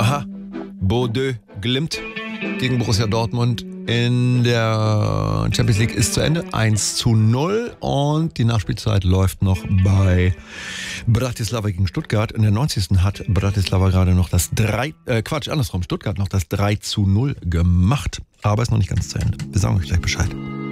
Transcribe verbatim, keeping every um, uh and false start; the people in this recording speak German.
Aha. Bordeaux Glimt gegen Borussia Dortmund in der Champions League ist zu Ende. eins zu null und die Nachspielzeit läuft noch bei Bratislava gegen Stuttgart. In der neunzigsten hat Bratislava gerade noch das drei, äh, Quatsch, andersrum, Stuttgart noch das drei zu null gemacht. Aber ist noch nicht ganz zu Ende. Wir sagen euch gleich Bescheid.